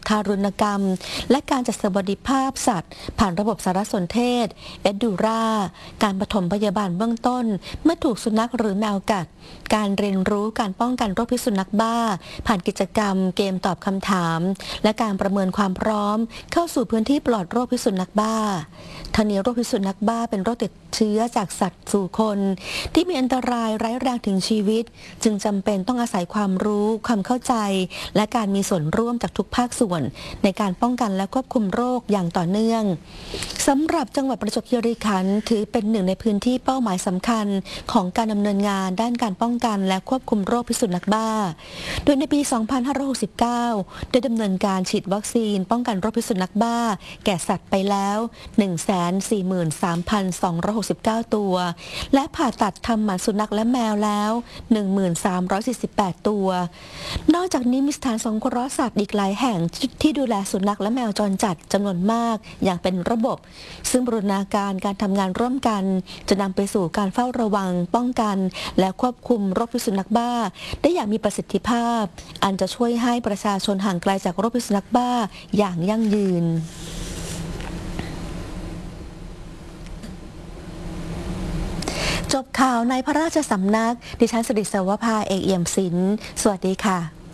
ทารุณกรรมและการจัดสวัสดิภาพสัตว์ผ่านระบบสารสนเทศเอดูราการปฐมพยาบาลเบื้องต้นเมื่อถูกสุนัขหรือแมวกัดการเรียนรู้การป้องกันโรคพิษสุนัขบ้าผ่านกิจกรรมเกมตอบคำถามและการประเมินความพร้อมเข้าสู่พื้นที่ปลอดโรคพิษสุนัขบ้าทั้งนี้โรคพิษสุนัขบ้าเป็นโรคติดเชื้อจากสัตว์สู่คนที่มีอันตรายร้ายแรงถึงชีวิตจึงจำเป็นต้องอาศัยความรู้ความเข้าใจและการมีส่วนร่วมจากทุกภาคส่วนในการป้องกันและควบคุมโรคอย่างต่อเนื่องสำหรับจังหวัดประจวบคีรีขันธ์ถือเป็นหนึ่งในพื้นที่เป้าหมายสำคัญของการดำเนินงานด้านการป้องกันและควบคุมโรคพิษสุนัขบ้าโดยในปี 2569 ได้ดำเนินการฉีดวัคซีนป้องกันโรคพิษสุนัขบ้าแก่สัตว์ไปแล้ว 143,269 ตัวและผ่าตัดทำหมันสุนัขและแมวแล้ว 1348 ตัวนอกจากนี้มีสถานสงเคราะห์สัตว์อีกหลายแห่งที่ดูแลสุนัขและแมวจรจัดจำนวนมากอย่างเป็นระบบซึ่งบูรณาการการทำงานร่วมกันจะนำไปสู่การเฝ้าระวังป้องกันและควบคุมโรคพิษสุนัขบ้าได้อย่างมีประสิทธิภาพอันจะช่วยให้ประชาชนห่างไกลจากโรคพิษสุนัขบ้าอย่างยั่งยืนจบข่าวในพระราชสำนักดิฉันสิริศวภาเอกเอี่ยมศิลป์สวัสดีค่ะ